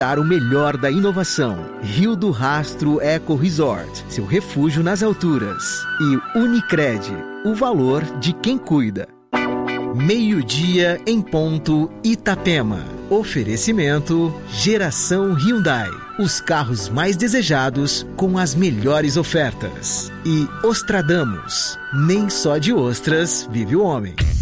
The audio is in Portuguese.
o melhor da inovação. Rio do Rastro Eco Resort, seu refúgio nas alturas. E Unicred, o valor de quem cuida. Meio-dia em ponto, Itapema. Oferecimento Geração Hyundai. Os carros mais desejados com as melhores ofertas. E Ostradamus. Nem só de ostras vive o homem.